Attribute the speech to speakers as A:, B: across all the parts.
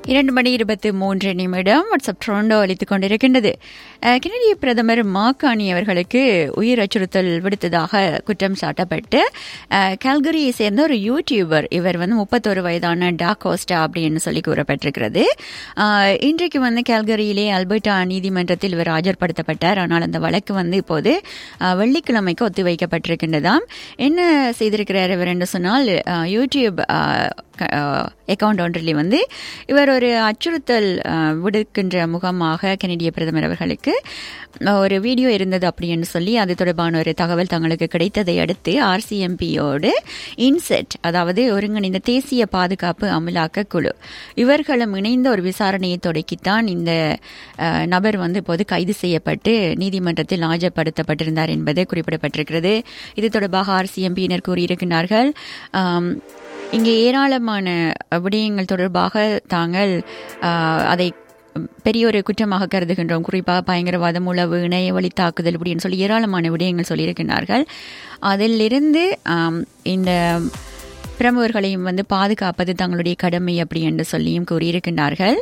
A: 2:23 WhatsApp Toronto அளித்துக் கொண்டிருக்கின்றது. கனடிய பிரதமர் மாக்கானி அவர்களுக்கு உயிர் அச்சுறுத்தல் விடுத்ததாக குற்றம் சாட்டப்பட்டு கால்கரியை சேர்ந்த ஒரு யூடியூபர், இவர் 31 வயதான டாகோஸ்டா அப்படின்னு சொல்லி கூறப்பட்டிருக்கிறது. இன்றைக்கு கால்கரியிலே அல்பர்டா நீதிமன்றத்தில் இவர் ஆஜர்படுத்தப்பட்டார். ஆனால் அந்த வழக்கு இப்போது வெள்ளிக்கிழமைக்கு ஒத்திவைக்கப்பட்டிருக்கின்றதாம். என்ன செய்திருக்கிறார் இவர் என்று சொன்னால், யூடியூப் அக்கவுண்ட் ஒன்றிலே இவர் ஒரு அச்சுறுத்தல் விடுக்கின்ற முகமாக கனடிய பிரதமர் அவர்களுக்கு ஒரு வீடியோ இருந்தது அப்படின்னு சொல்லி அது தொடர்பான ஒரு தகவல் தங்களுக்கு கிடைத்ததை அடுத்து RCMPயோடு இன்செட், அதாவது ஒருங்கிணைந்த தேசிய பாதுகாப்பு அமலாக்க குழு, இவர்களும் இணைந்த ஒரு விசாரணையை தொடக்கித்தான் இந்த நபர் இப்போது கைது செய்யப்பட்டு நீதிமன்றத்தில் ஆஜர்படுத்தப்பட்டிருந்தார் என்பது குறிப்பிடப்பட்டிருக்கிறது. இது தொடர்பாக RCMPயினர் கூறியிருக்கிறார்கள், இங்கே ஏராளமான விடயங்கள் தொடர்பாக தாங்கள் அதை பெரிய ஒரு குற்றமாக கருதுகின்றோம். குறிப்பாக பயங்கரவாதம், உளவு, இணைய வழி தாக்குதல் இப்படின்னு சொல்லி ஏராளமான விடயங்கள் சொல்லியிருக்கிறார்கள். அதிலிருந்து இந்த பிரமுகர்களையும் பாதுகாப்பது தங்களுடைய கடமை அப்படி என்று சொல்லியும் கூறியிருக்கிறார்கள்.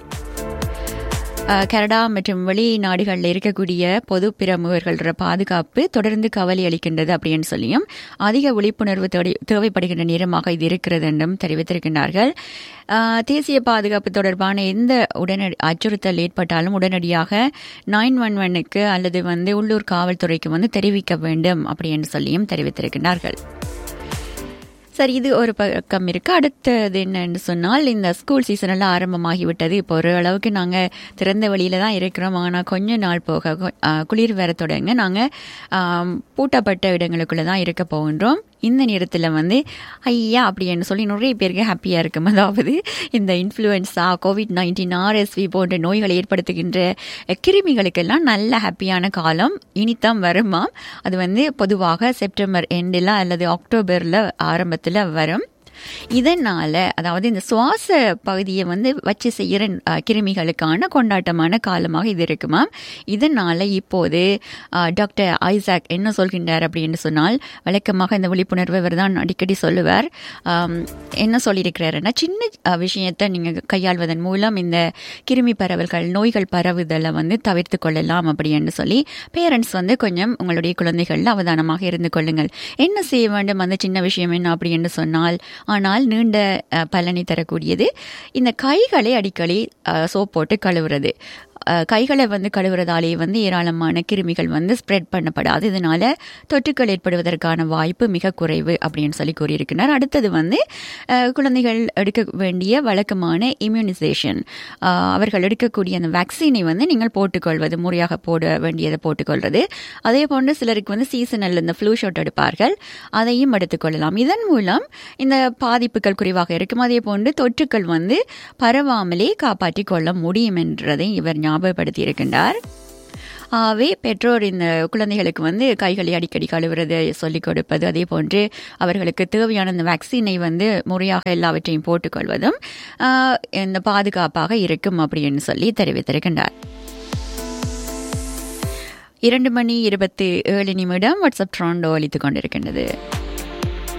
A: கனடா மற்றும் வெளிநாடுகளில் இருக்கக்கூடிய பொது பிரமுகர்கள பாதுகாப்பு தொடர்ந்து கவலை அளிக்கின்றது அப்படின்னு சொல்லியும் அதிக விழிப்புணர்வு தேவைப்படுகின்ற நேரமாக இது இருக்கிறது என்றும் தெரிவித்திருக்கிறார்கள். தேசிய பாதுகாப்பு தொடர்பான எந்த அச்சுறுத்தல் ஏற்பட்டாலும் உடனடியாக 911க்கு அல்லது உள்ளூர் காவல்துறைக்கு தெரிவிக்க வேண்டும் அப்படின்னு சொல்லியும் தெரிவித்திருக்கிறார்கள். சரி, இது ஒரு பக்கம் இருக்கு. அடுத்தது என்னன்னு சொன்னால், இந்த ஸ்கூல் சீசன் எல்லாம் ஆரம்பமாகிவிட்டது. இப்போ ஒரு அளவுக்கு நாங்கள் திறந்த வெளியில தான் இருக்கிறோம். ஆனால் கொஞ்ச நாள் போக குளிர் வர தொடங்க நாங்கள் பூட்டப்பட்ட இடங்களுக்குள்ள தான் இருக்க போகின்றோம். இந்த நேரத்தில் ஐயா அப்படின்னு சொல்லி நிறைய பேருக்கு ஹாப்பியாக இருக்கும். அதாவது இந்த இன்ஃப்ளூயன்ஸா, COVID-19, RSV போன்ற நோய்களை ஏற்படுத்துகின்ற கிருமிகளுக்கெல்லாம் நல்ல ஹாப்பியான காலம் இனித்தான் வருமாம். அது பொதுவாக செப்டம்பர் எண்டில் அல்லது அக்டோபரில் ஆரம்பத்தில் வரும். இதனால அதாவது இந்த சுவாச பகுதியை வச்சு செய்கிற கிருமிகளுக்கான கொண்டாட்டமான காலமாக இது இருக்குமாம். இதனால இப்போது டாக்டர் ஐசாக் என்ன சொல்கின்றார் அப்படின்னு சொன்னால், வழக்கமாக இந்த விழிப்புணர்வு இவர் தான் அடிக்கடி சொல்லுவார். என்ன சொல்லியிருக்கிறாருன்னா, சின்ன விஷயத்தை நீங்கள் கையாள்வதன் மூலம் இந்த கிருமி பரவல்கள், நோய்கள் பரவுதலை தவிர்த்து கொள்ளலாம் அப்படின்னு சொல்லி, பேரண்ட்ஸ் கொஞ்சம் உங்களுடைய குழந்தைகள் அவதானமாக இருந்து கொள்ளுங்கள். என்ன செய்ய வேண்டும், அந்த சின்ன விஷயம் என்ன அப்படின்னு சொன்னால், ஆனால் நீண்ட பலனை தரக்கூடியது இந்த கைகளை அடிக்கடி சோப் போட்டு கழுவுறது. கைகளை கழுவுறதாலே ஏராளமான கிருமிகள் ஸ்ப்ரெட் பண்ணப்படாது. இதனால தொற்றுக்கள் ஏற்படுவதற்கான வாய்ப்பு மிக குறைவு அப்படின்னு சொல்லி கூறியிருக்கிறார். அடுத்தது குழந்தைகள் எடுக்க வேண்டிய வழக்கமான இம்யூனைசேஷன், அவர்கள் எடுக்கக்கூடிய அந்த வேக்சினை நீங்கள் போட்டுக்கொள்வது, முறையாக போட வேண்டியதை போட்டுக்கொள்வது. அதே போன்று சிலருக்கு சீசனல் இந்த ஃப்ளூ ஷாட் எடுப்பார்கள், அதையும் எடுத்துக்கொள்ளலாம். இதன் மூலம் இந்த பாதிப்புகள் குறைவாக இருக்கும். அதே போன்று தொற்றுக்கள் பரவாமலே காப்பாற்றிக் கொள்ள முடியும் என்றதை இவர் ஞாபகப்படுத்தி இருக்கின்றார். ஆகவே பெற்றோர் இந்த குழந்தைகளுக்கு கைகளை அடிக்கடி கழுவுறதை சொல்லிக் கொடுப்பது, அதே போன்று அவர்களுக்கு தேவையான இந்த வேக்சினை முறையாக எல்லாவற்றையும் போட்டுக்கொள்வதும் இந்த பாதுகாப்பாக இருக்கும் அப்படின்னு சொல்லி தெரிவித்திருக்கின்றார். 2:27 வாட்ஸ்அப் டொரண்டோ அளித்துக் கொண்டிருக்கின்றது.